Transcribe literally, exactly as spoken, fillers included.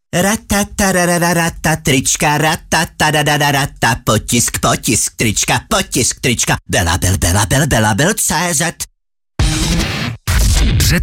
Ratatarararata trička, ratatarararata potisk, potisk trička, potisk trička, Bela Bel, Bela Bel, Bela Bel, C Z.